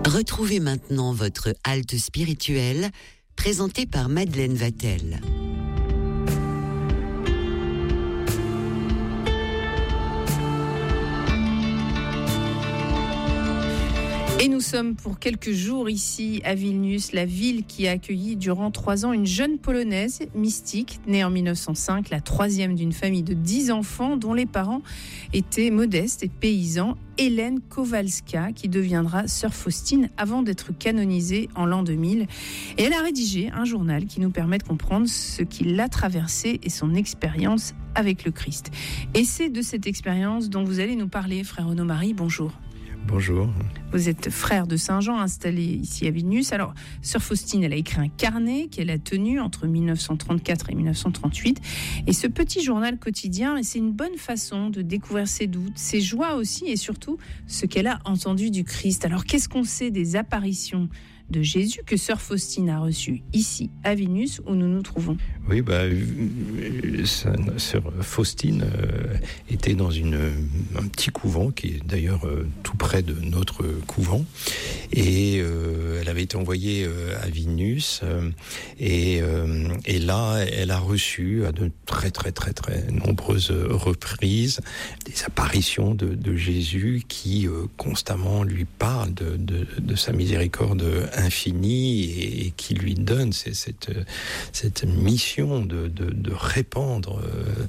Retrouvez maintenant votre halte spirituelle, présentée par Madeleine Vatel. Et nous sommes pour quelques jours ici à Vilnius, la ville qui a accueilli durant 3 ans une jeune Polonaise mystique, née en 1905, la troisième d'une famille de 10 enfants dont les parents étaient modestes et paysans, Hélène Kowalska, qui deviendra sœur Faustine avant d'être canonisée en l'an 2000. Et elle a rédigé un journal qui nous permet de comprendre ce qui l'a traversé et son expérience avec le Christ. Et c'est de cette expérience dont vous allez nous parler, frère Renaud Marie. Bonjour. Bonjour. Vous êtes frère de Saint-Jean, installé ici à Vilnius. Alors, sœur Faustine, elle a écrit un carnet qu'elle a tenu entre 1934 et 1938. Et ce petit journal quotidien, c'est une bonne façon de découvrir ses doutes, ses joies aussi, et surtout ce qu'elle a entendu du Christ. Alors, qu'est-ce qu'on sait des apparitions de Jésus que sœur Faustine a reçues ici à Vilnius où nous nous trouvons? Oui, sœur Faustine était dans un petit couvent qui est d'ailleurs tout près de notre couvent, et elle avait été envoyée à Vilnius, et là elle a reçu à de très très très très nombreuses reprises des apparitions de Jésus qui constamment lui parle de sa miséricorde infinie et qui lui donne cette mission de répandre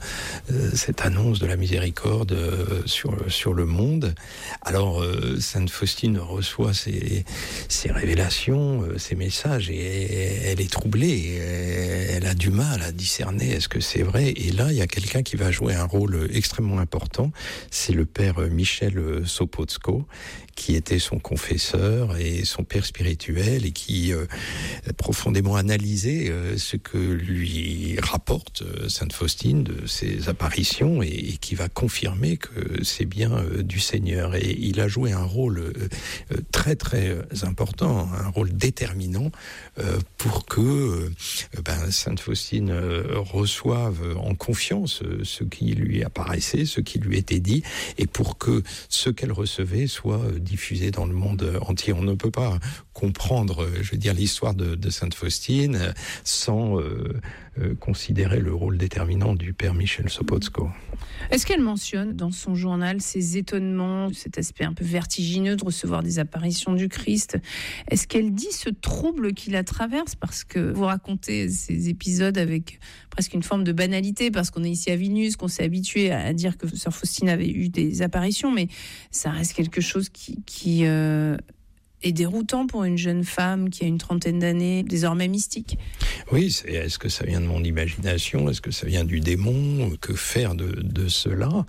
cette annonce de la miséricorde sur le monde. Alors Sainte Faustine reçoit ces révélations, ces messages, et elle est troublée, elle a du mal à discerner est-ce que c'est vrai. Et là il y a quelqu'un qui va jouer un rôle extrêmement important, c'est le père Michel Sopocko, qui était son confesseur et son père spirituel, et qui profondément analysé ce que lui rapporte Sainte Faustine de ses apparitions, et qui va confirmer que c'est bien du Seigneur. Et il a joué un rôle très très important, un rôle déterminant pour que Sainte Faustine reçoive en confiance ce qui lui apparaissait, ce qui lui était dit, et pour que ce qu'elle recevait soit diffusé dans le monde entier. On ne peut pas comprendre, l'histoire de Sainte Faustine sans considérer le rôle déterminant du père Michel Sopocko. Est-ce qu'elle mentionne dans son journal ces étonnements, cet aspect un peu vertigineux de recevoir des apparitions du Christ? Est-ce qu'elle dit ce trouble qui la traverse? Parce que vous racontez ces épisodes avec presque une forme de banalité, parce qu'on est ici à Vilnius, qu'on s'est habitué à dire que sœur Faustine avait eu des apparitions, mais ça reste quelque chose qui est déroutant pour une jeune femme qui a une trentaine d'années, désormais mystique. Oui, est-ce que ça vient de mon imagination? Est-ce que ça vient du démon? Que faire de cela?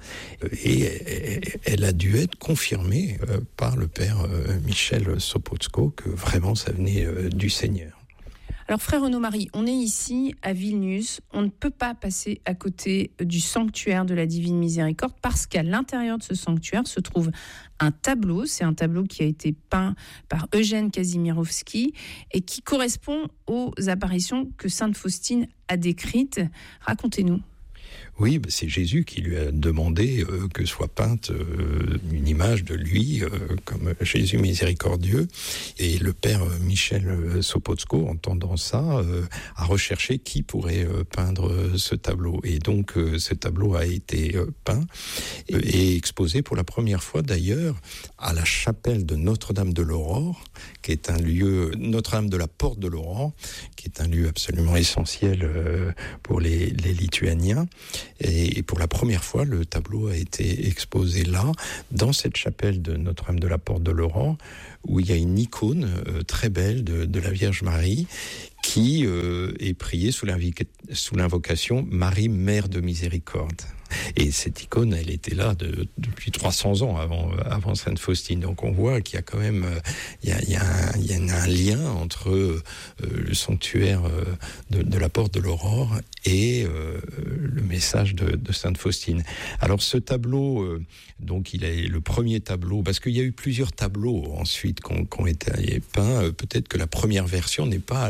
Et elle a dû être confirmée par le père Michel Sopocko que vraiment ça venait du Seigneur. Alors frère Renaud Marie, on est ici à Vilnius, on ne peut pas passer à côté du sanctuaire de la Divine Miséricorde, parce qu'à l'intérieur de ce sanctuaire se trouve un tableau. C'est un tableau qui a été peint par Eugène Kazimierowski et qui correspond aux apparitions que Sainte Faustine a décrites. Racontez-nous. Oui, c'est Jésus qui lui a demandé que soit peinte une image de lui comme Jésus miséricordieux. Et le père Michel Sopocko, entendant ça, a recherché qui pourrait peindre ce tableau. Et donc ce tableau a été peint et exposé pour la première fois d'ailleurs à la chapelle de Notre-Dame de l'Aurore, qui est un lieu, Notre-Dame de la Porte de l'Aurore, qui est un lieu absolument essentiel pour les Lituaniens. Et pour la première fois, le tableau a été exposé là, dans cette chapelle de Notre-Dame de la Porte de l'Aurore, où il y a une icône très belle de la Vierge Marie, qui est priée sous l'invocation Marie, Mère de Miséricorde. Et cette icône, elle était là depuis 300 ans avant Sainte Faustine. Donc on voit qu'il y a quand même il y a un lien entre le sanctuaire de la Porte de l'Aurore et le message de Sainte Faustine. Alors ce tableau, donc il est le premier tableau, parce qu'il y a eu plusieurs tableaux ensuite qui ont été peints. Peut-être que la première version n'est pas la plus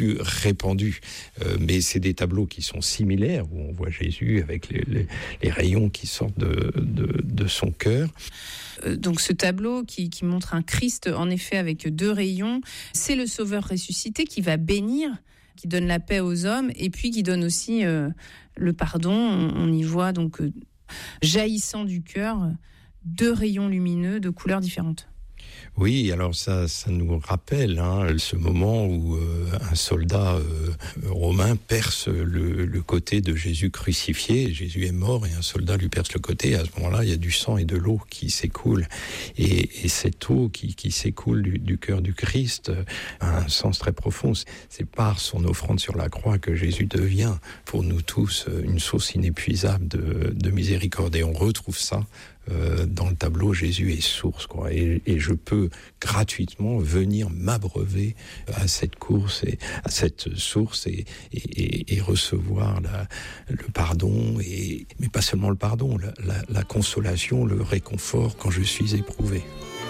plus répandu. Mais c'est des tableaux qui sont similaires, où on voit Jésus avec les rayons qui sortent de son cœur. Donc ce tableau qui montre un Christ, en effet, avec 2 rayons, c'est le Sauveur ressuscité qui va bénir, qui donne la paix aux hommes, et puis qui donne aussi le pardon. On y voit donc jaillissant du cœur 2 rayons lumineux de couleurs différentes. Oui, alors ça nous rappelle ce moment où un soldat romain perce le côté de Jésus crucifié. Jésus est mort et un soldat lui perce le côté. Et à ce moment-là, il y a du sang et de l'eau qui s'écoule. Et cette eau qui s'écoule du cœur du Christ a un sens très profond. C'est par son offrande sur la croix que Jésus devient pour nous tous une source inépuisable de miséricorde. Et on retrouve ça dans le tableau. Jésus est source, quoi. Et je peux gratuitement venir m'abreuver à cette course et à cette source et recevoir le pardon, mais pas seulement le pardon, la consolation, le réconfort quand je suis éprouvé.